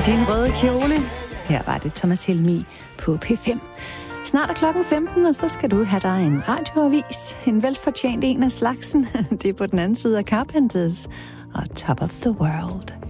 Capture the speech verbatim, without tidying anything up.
Din røde kjole. Her var det Thomas Helmig på P fem. Snart er klokken femten, og så skal du have dig en radioavis. En velfortjent en af slagsen. Det er på den anden side af Carpenters og Top of the World.